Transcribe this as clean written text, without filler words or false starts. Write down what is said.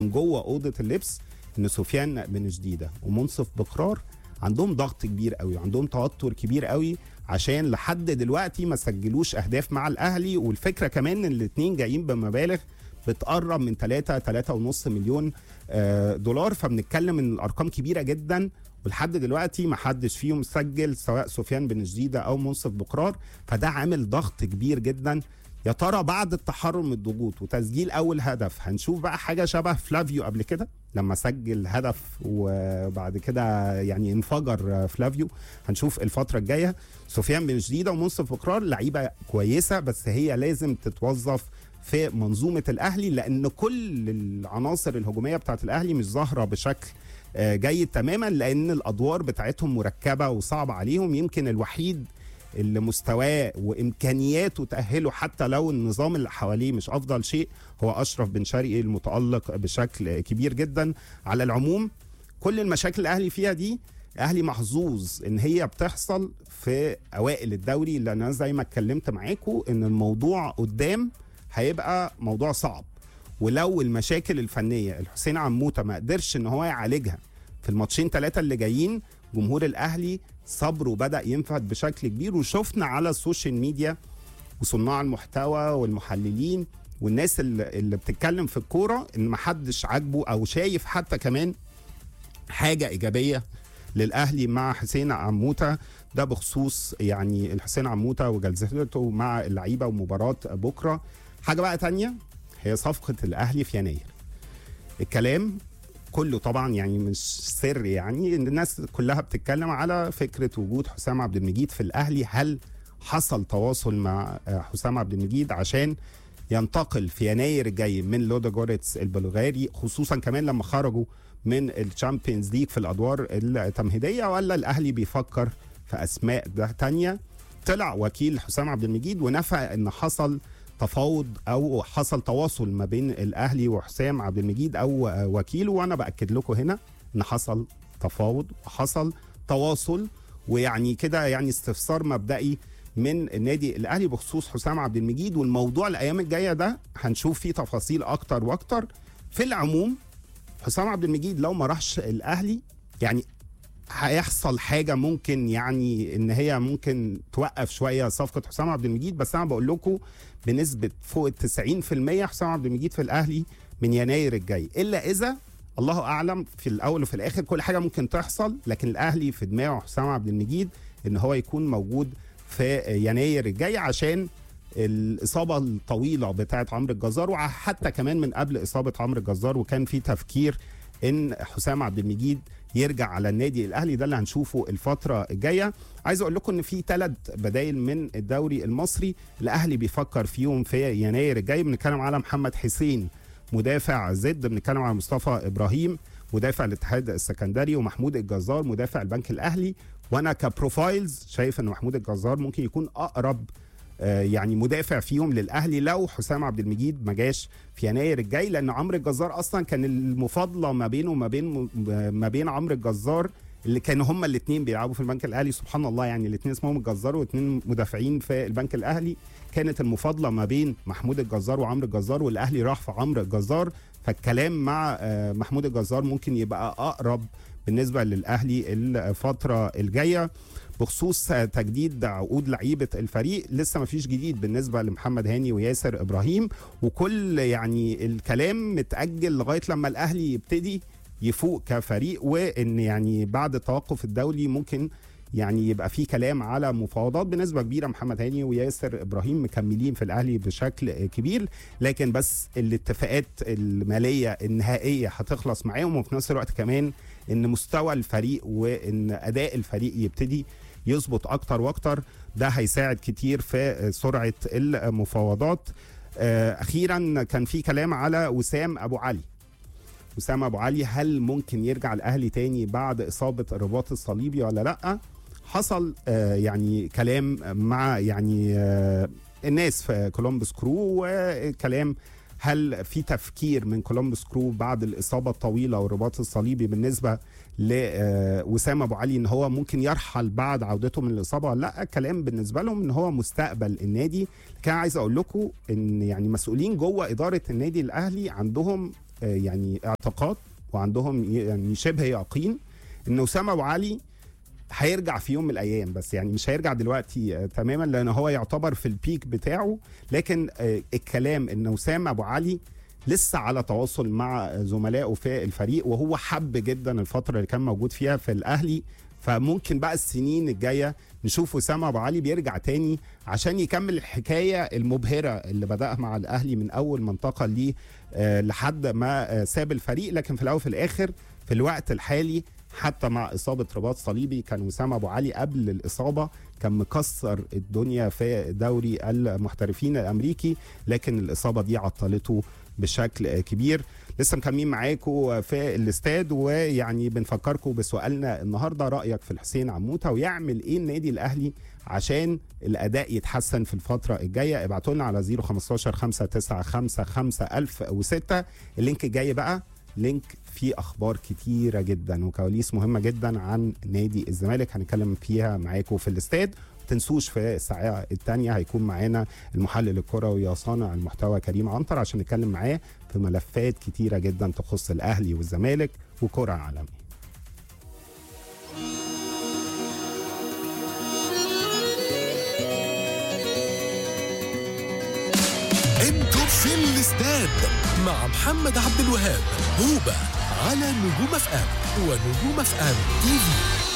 من جوه اوضه اللبس ان سفيان بن جديده ومنصف بقرار عندهم ضغط كبير قوي، عندهم توتر كبير قوي، عشان لحد دلوقتي ما سجلوش اهداف مع الاهلي. والفكره كمان ان الاثنين جايين بمبالغ بتقرب من 3.5 مليون دولار، فبنتكلم ان الارقام كبيره جدا، ولحد دلوقتي ما حدش فيهم سجل سواء سفيان بن جديده او منصف بقرار، فده عامل ضغط كبير جدا. يا ترى بعد التحرر من الضغوط وتسجيل اول هدف هنشوف بقى حاجه شبه فلافيو قبل كده لما سجل هدف وبعد كده يعني انفجر فلافيو؟ هنشوف الفتره الجايه. سفيان بن جديده ومنصف بقرار لعيبه كويسه، بس هي لازم تتوظف في منظومه الاهلي، لان كل العناصر الهجوميه بتاعت الاهلي مش ظاهره بشكل جيد تماما، لان الادوار بتاعتهم مركبه وصعبه عليهم. يمكن الوحيد اللي مستواه وامكانياته تاهله حتى لو النظام اللي حواليه مش افضل شيء هو اشرف بن شرقي المتالق بشكل كبير جدا. على العموم كل المشاكل الاهلي فيها دي الاهلي محظوظ ان هي بتحصل في اوائل الدوري، لان انا زي ما اتكلمت معاكم ان الموضوع قدام هيبقى موضوع صعب. ولو المشاكل الفنيه الحسين عموته ما قدرش ان هو يعالجها في الماتشين 3 اللي جايين، جمهور الاهلي صبره بدأ ينفد بشكل كبير. وشفنا على السوشيال ميديا وصناع المحتوى والمحللين والناس اللي بتتكلم في الكوره ان محدش عاجبه او شايف حتى كمان حاجه ايجابيه للاهلي مع حسين عموته. ده بخصوص يعني الحسين عموته وجلسته مع اللعيبه ومباراه بكره. حاجه بقى تانية هي صفقه الاهلي في يناير. الكلام كله طبعا يعني مش سر، يعني ان الناس كلها بتتكلم على فكره وجود حسام عبد المجيد في الاهلي. هل حصل تواصل مع حسام عبد المجيد عشان ينتقل في يناير الجاي من لودوجوريتس البلغاري، خصوصا كمان لما خرجوا من الشامبيونز ليج في الادوار التمهيديه، ولا الاهلي بيفكر في اسماء ده تانية؟ طلع وكيل حسام عبد المجيد ونفى ان حصل تفاوض او حصل تواصل ما بين الاهلي وحسام عبد المجيد او وكيله، وانا باكد لكم هنا ان حصل تفاوض وحصل تواصل، ويعني كده يعني استفسار مبدئي من النادي الاهلي بخصوص حسام عبد المجيد. والموضوع الايام الجايه ده هنشوف فيه تفاصيل اكتر واكتر. في العموم حسام عبد المجيد لو ما راحش الاهلي يعني هيحصل حاجه ممكن يعني ان هي ممكن توقف شويه صفقه حسام عبد المجيد، بس انا بقول لكم بنسبه فوق 90% حسام عبد المجيد في الاهلي من يناير الجاي، الا اذا الله اعلم. في الاول وفي الاخر كل حاجه ممكن تحصل، لكن الاهلي في دماغه حسام عبد المجيد ان هو يكون موجود في يناير الجاي عشان الاصابه الطويله بتاعه عمرو الجزار، وحتى كمان من قبل اصابه عمرو الجزار وكان في تفكير ان حسام عبد المجيد يرجع على النادي الاهلي. ده اللي هنشوفه الفتره الجايه. عايز اقول لكم ان في 3 بدايل من الدوري المصري الاهلي بيفكر فيهم في يناير الجاي. بنتكلم على محمد حسين مدافع زد، بنتكلم على مصطفى ابراهيم مدافع الاتحاد السكندري، ومحمود الجزار مدافع البنك الاهلي. وانا كبروفايلز شايف ان محمود الجزار ممكن يكون اقرب يعني مدافع فيهم للاهلي لو حسام عبد المجيد ما جاش في يناير الجاي، لان عمرو الجزار اصلا كان المفاضله ما بينه وما بين عمرو الجزار اللي كانوا هما الاثنين بيلعبوا في البنك الاهلي. سبحان الله، يعني الاثنين اسمهم الجزار واثنين مدافعين في البنك الاهلي. كانت المفاضله ما بين محمود الجزار وعمرو الجزار، والاهلي راح في عمرو الجزار، فالكلام مع محمود الجزار ممكن يبقى اقرب بالنسبه للاهلي الفتره الجايه. بخصوص تجديد عقود لعيبه الفريق لسه ما فيش جديد بالنسبه لمحمد هاني وياسر ابراهيم، وكل يعني الكلام متاجل لغايه لما الاهلي يبتدي يفوق كفريق، وان يعني بعد التوقف الدولي ممكن يعني يبقى في كلام على مفاوضات بنسبه كبيره. محمد هاني وياسر ابراهيم مكملين في الاهلي بشكل كبير، لكن بس الاتفاقات الماليه النهائيه هتخلص معاهم، وفي نفس الوقت كمان ان مستوى الفريق وان اداء الفريق يبتدي يظبط اكتر واكتر. ده هيساعد كتير في سرعه المفاوضات. اخيرا كان في كلام على وسام ابو علي. وسام ابو علي هل ممكن يرجع الاهلي تاني بعد اصابه الرباط الصليبي ولا لا؟ حصل يعني كلام مع يعني الناس في كولومبوس كرو، وكلام هل في تفكير من كولومبوس كرو بعد الاصابه الطويله والرباط الصليبي بالنسبه لوسام ابو علي ان هو ممكن يرحل بعد عودته من الاصابه ولا لا؟ الكلام بالنسبه لهم ان هو مستقبل النادي. كان عايز اقول لكم ان يعني مسؤولين جوه اداره النادي الاهلي عندهم يعني اعتقاد وعندهم يعني شبه يقين ان اسامه ابو علي هيرجع في يوم من الايام، بس يعني مش هيرجع دلوقتي تماما لان هو يعتبر في البيك بتاعه. لكن الكلام ان اسامه ابو علي لسه على تواصل مع زملائه في الفريق، وهو حب جدا الفتره اللي كان موجود فيها في الاهلي. فممكن بقى السنين الجايه نشوف اسامه ابو علي بيرجع تاني عشان يكمل الحكايه المبهره اللي بداها مع الاهلي من اول ما انتقل ليه لحد ما ساب الفريق. لكن في الاول وفي الاخر في الوقت الحالي حتى مع اصابه رباط صليبي كان اسامه ابو علي قبل الاصابه كان مكسر الدنيا في دوري المحترفين الامريكي، لكن الاصابه دي عطلته بشكل كبير. لسه مكملين معاكم في الاستاد، ويعني بنفكركم بسؤالنا النهارده، رايك في الحسين عموته ويعمل ايه النادي الاهلي عشان الاداء يتحسن في الفتره الجايه؟ ابعتوا لنا على 015 5955 5006. اللينك الجاي بقى لينك فيه اخبار كتيره جدا وكواليس مهمه جدا عن نادي الزمالك هنتكلم فيها معاكم في الاستاد. تنسوش في الساعه الثانيه هيكون معانا المحلل الكروي وصانع المحتوى كريم عنتر عشان نتكلم معاه في ملفات كتيره جدا تخص الاهلي والزمالك وكره عالميه. انتوا في الاستاد مع محمد عبد الوهاب هوبا على نجوم اف ام ونجوم اف ام تي في.